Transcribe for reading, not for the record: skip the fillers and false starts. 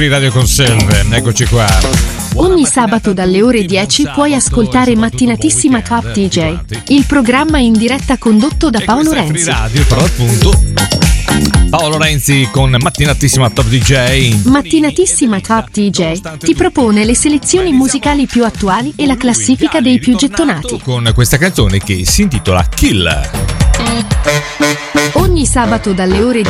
Radio Conserve, eccoci qua. Ogni sabato dalle ore 10 puoi ascoltare Mattinatissima Top DJ, il programma in diretta condotto da Paolo Renzi. Radio, però appunto Paolo Renzi con Mattinatissima Top DJ. Mattinatissima Top DJ ti propone le selezioni musicali più attuali e la classifica dei più gettonati. Con questa canzone che si intitola Kill. Ogni sabato dalle ore